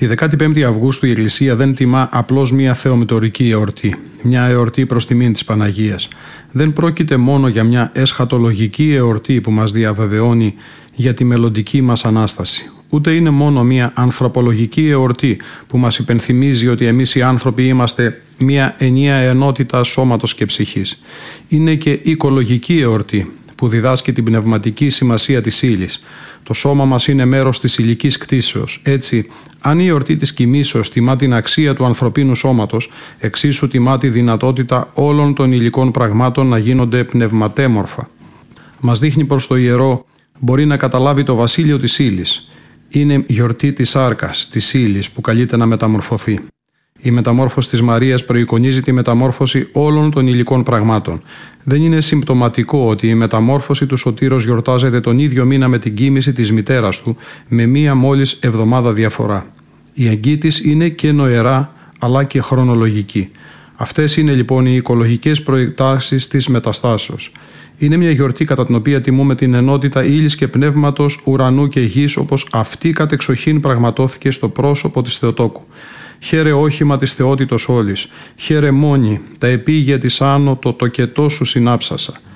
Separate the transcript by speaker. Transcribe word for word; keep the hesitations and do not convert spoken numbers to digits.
Speaker 1: Τη δεκάτη-πέμπτη Αυγούστου η Εκκλησία δεν τιμά απλώς μια θεομητορική εορτή, μια εορτή προς τιμήν της Παναγίας. Δεν πρόκειται μόνο για μια εσχατολογική εορτή που μας διαβεβαιώνει για τη μελλοντική μας Ανάσταση. Ούτε είναι μόνο μια ανθρωπολογική εορτή που μας υπενθυμίζει ότι εμείς οι άνθρωποι είμαστε μια ενιαία ενότητα σώματος και ψυχής. Είναι και οικολογική εορτή που διδάσκει την πνευματική σημασία της ύλης. Το σώμα μας είναι μέρος της υλικής κτήσεως. Έτσι, αν η εορτή της κοιμήσεως τιμά την αξία του ανθρωπίνου σώματος, εξίσου τιμά τη δυνατότητα όλων των υλικών πραγμάτων να γίνονται πνευματέμορφα. Μας δείχνει προς το ιερό μπορεί να καταλάβει το βασίλειο της ύλης. Είναι γιορτή της σάρκας, της ύλης που καλείται να μεταμορφωθεί. Η μεταμόρφωση της Μαρίας προεικονίζει τη μεταμόρφωση όλων των υλικών πραγμάτων. Δεν είναι συμπτωματικό ότι η μεταμόρφωση του Σωτήρος γιορτάζεται τον ίδιο μήνα με την κοίμηση της μητέρας του, με μία μόλις εβδομάδα διαφορά. Η εγκύτης είναι και νοερά, αλλά και χρονολογική. Αυτές είναι λοιπόν οι οικολογικές προεκτάσεις της μεταστάσεως. Είναι μια γιορτή κατά την οποία τιμούμε την ενότητα ύλης και πνεύματος, ουρανού και γης, όπως αυτή κατεξοχήν πραγματώθηκε στο πρόσωπο της Θεοτόκου. Χαίρε όχημα της θεότητος όλης, χαίρε μόνη, τα επίγεια της άνω το τοκετό σου συνάψασα.